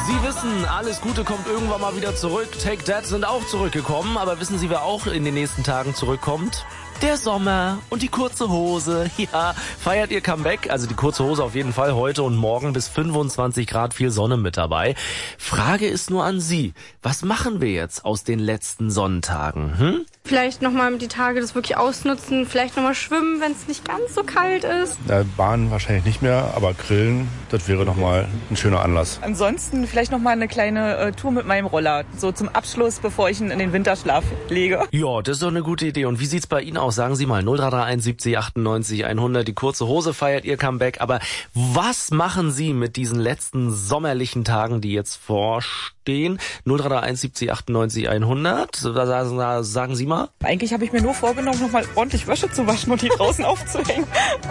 Sie wissen, alles Gute kommt irgendwann mal wieder zurück. Take That sind auch zurückgekommen, aber wissen Sie, wer auch in den nächsten Tagen zurückkommt? Der Sommer und die kurze Hose. Ja, feiert ihr Comeback? Also die kurze Hose auf jeden Fall heute und morgen bis 25 Grad, viel Sonne mit dabei. Frage ist nur an Sie. Was machen wir jetzt aus den letzten Sonntagen? Vielleicht nochmal die Tage das wirklich ausnutzen, vielleicht nochmal schwimmen, wenn es nicht ganz so kalt ist. Bahn wahrscheinlich nicht mehr, aber Grillen, das wäre nochmal ein schöner Anlass. Ansonsten vielleicht nochmal eine kleine Tour mit meinem Roller, so zum Abschluss, bevor ich ihn in den Winterschlaf lege. Ja, das ist doch eine gute Idee. Und wie sieht's bei Ihnen aus? Sagen Sie mal, 0331 70 98 100, die kurze Hose feiert ihr Comeback. Aber was machen Sie mit diesen letzten sommerlichen Tagen, die jetzt vorstehen? 0331 70 98 100, sagen Sie mal. Eigentlich habe ich mir nur vorgenommen, nochmal ordentlich Wäsche zu waschen und die draußen aufzuhängen.